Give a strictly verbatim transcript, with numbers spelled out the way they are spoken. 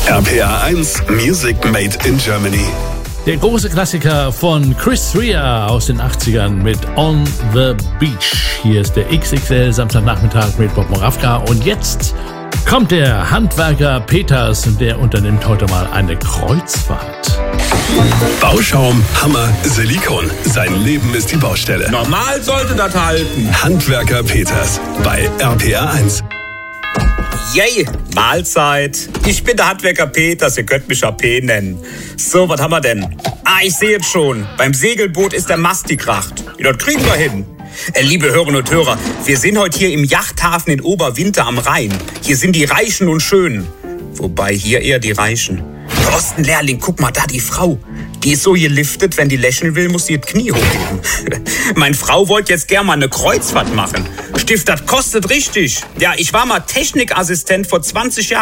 R P R eins Music Made in Germany. Der große Klassiker von Chris Rea aus den achtzigern mit On the Beach. Hier ist der X X L Samstagnachmittag mit Bob Moravka. Und jetzt kommt der Handwerker Peters und der unternimmt heute mal eine Kreuzfahrt. Bauschaum, Hammer, Silikon. Sein Leben ist die Baustelle. Normal sollte das halten. Handwerker Peters bei R P R eins. Yay, Mahlzeit. Ich bin der Handwerker Peters, ihr könnt mich A P nennen. So, was haben wir denn? Ah, ich sehe jetzt schon. Beim Segelboot ist der Mast gekracht. Ja, das kriegen wir hin. Äh, liebe Hörerinnen und Hörer, wir sind heute hier im Yachthafen in Oberwinter am Rhein. Hier sind die Reichen und Schönen. Wobei hier eher die Reichen. Thorsten Lehrling, guck mal, da die Frau. Die ist so geliftet, wenn die lächeln will, muss sie das Knie hochheben. Meine Frau wollte jetzt gerne mal eine Kreuzfahrt machen. Stift, das kostet richtig. Ja, ich war mal Technikassistent vor zwanzig Jahren.